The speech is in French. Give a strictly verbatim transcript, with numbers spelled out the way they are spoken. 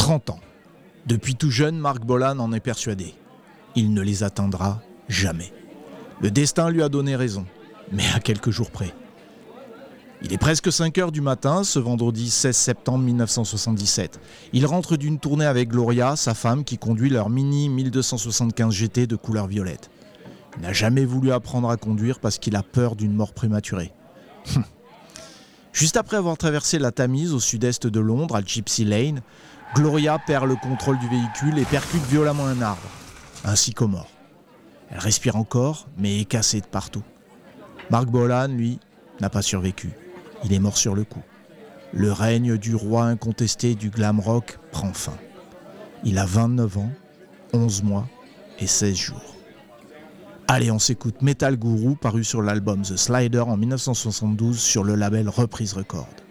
trente ans. Depuis tout jeune, Marc Bolan en est persuadé. Il ne les atteindra jamais. Le destin lui a donné raison, mais à quelques jours près. Il est presque cinq heures du matin, ce vendredi seize septembre mille neuf cent soixante-dix-sept. Il rentre d'une tournée avec Gloria, sa femme, qui conduit leur Mini mille deux cent soixante-quinze G T de couleur violette. Il n'a jamais voulu apprendre à conduire parce qu'il a peur d'une mort prématurée. Juste après avoir traversé la Tamise au sud-est de Londres, à Gypsy Lane, Gloria perd le contrôle du véhicule et percute violemment un arbre, un sycomore. Elle respire encore, mais est cassée de partout. Marc Bolan, lui, n'a pas survécu. Il est mort sur le coup. Le règne du roi incontesté du glam rock prend fin. Il a vingt-neuf ans, onze mois et seize jours. Allez, on s'écoute Metal Guru, paru sur l'album The Slider en mille neuf cent soixante-douze sur le label Reprise Records.